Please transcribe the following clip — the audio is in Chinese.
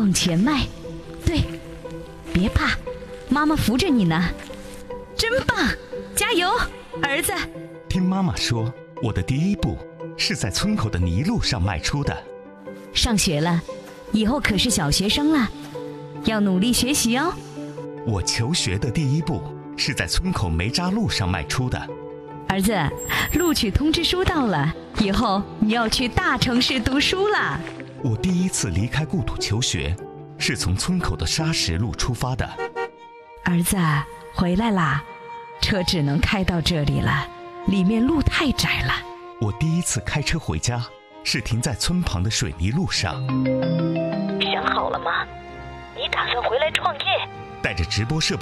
往前迈，对，别怕，妈妈扶着你呢，真棒，加油，儿子。 听妈妈说，我的第一步是在村口的泥路上迈出的。 上学了，以后可是小学生了，要努力学习哦。 我求学的第一步是在村口煤渣路上迈出的。 儿子，录取通知书到了，以后你要去大城市读书了。 我第一次离开故土求学，是从村口的沙石路出发的。 儿子，回来啦，车只能开到这里了，里面路太窄了。 我第一次开车回家，是停在村旁的水泥路上。 想好了吗？你打算回来创业？ 带着直播设备